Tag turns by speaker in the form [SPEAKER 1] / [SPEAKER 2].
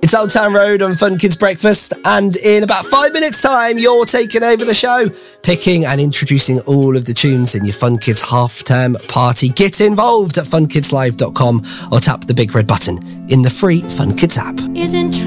[SPEAKER 1] It's Old Town Road on Fun Kids Breakfast, and in about 5 minutes' time, you're taking over the show, picking and introducing all of the tunes in your Fun Kids half-term party. Get involved at funkidslive.com or tap the big red button in the free Fun Kids app.
[SPEAKER 2] Isn't